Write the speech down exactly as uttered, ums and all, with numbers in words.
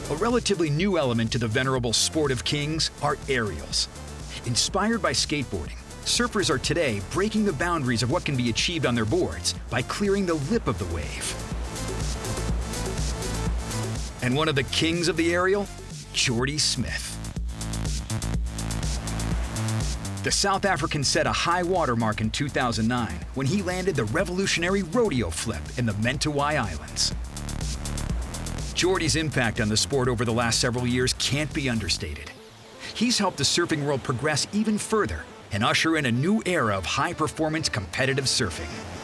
A relatively new element to the venerable sport of kings are aerials. Inspired by skateboarding, surfers are today breaking the boundaries of what can be achieved on their boards by clearing the lip of the wave. And one of the kings of the aerial? Jordy Smith. The South African set a high water mark in two thousand nine when he landed the revolutionary rodeo flip in the Mentawai Islands. Jordy's impact on the sport over the last several years can't be understated. He's helped the surfing world progress even further and usher in a new era of high-performance competitive surfing.